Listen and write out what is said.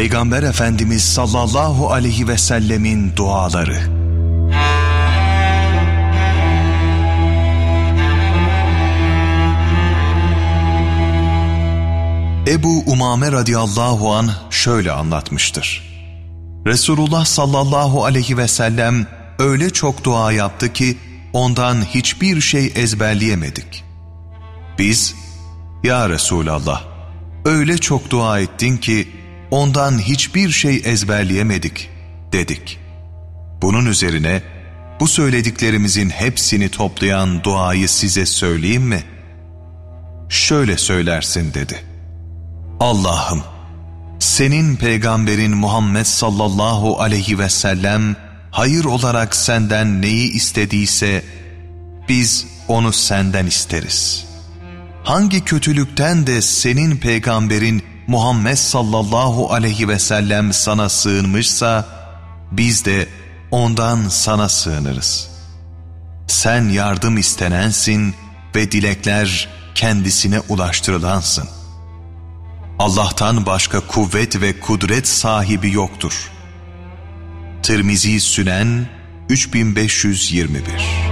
Peygamber Efendimiz sallallahu aleyhi ve sellemin duaları. Ebu Umame radıyallahu anh şöyle anlatmıştır. Resulullah sallallahu aleyhi ve sellem öyle çok dua yaptı ki ondan hiçbir şey ezberleyemedik. Biz, "Ya Resulallah, öyle çok dua ettin ki ondan hiçbir şey ezberleyemedik," dedik. Bunun üzerine, "Bu söylediklerimizin hepsini toplayan duayı size söyleyeyim mi?" "Şöyle söylersin," dedi. "Allah'ım, senin peygamberin Muhammed sallallahu aleyhi ve sellem hayır olarak senden neyi istediyse biz onu senden isteriz. Hangi kötülükten de senin peygamberin Muhammed sallallahu aleyhi ve sellem sana sığınmışsa biz de ondan sana sığınırız. Sen yardım istenensin ve dilekler kendisine ulaştırılansın. Allah'tan başka kuvvet ve kudret sahibi yoktur." Tirmizi Sünen 3521